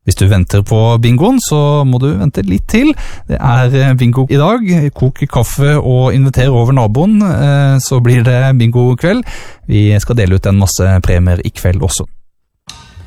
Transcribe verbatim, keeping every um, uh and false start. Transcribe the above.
Hvis du venter på bingoen, så må du vente litt til. Det er bingo i dag. Kok kaffe og inviter over naboen, så blir det bingo kveld. Vi skal dele ut en masse premier i kveld også.